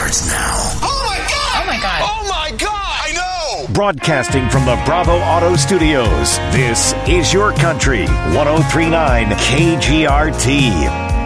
starts now. Oh my God! Oh my God! Oh my God! I know! Broadcasting from the Bravo Auto Studios, this is Your Country, 103.9 KGRT.